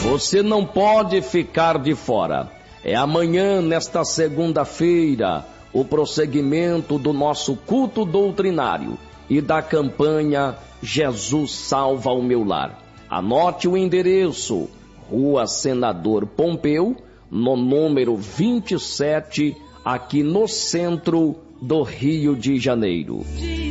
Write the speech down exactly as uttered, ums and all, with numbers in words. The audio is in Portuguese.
Você não pode ficar de fora. É amanhã, nesta segunda-feira, o prosseguimento do nosso culto doutrinário e da campanha Jesus Salva o Meu Lar. Anote o endereço: Rua Senador Pompeu, no número vinte e sete, aqui no centro do Rio de Janeiro.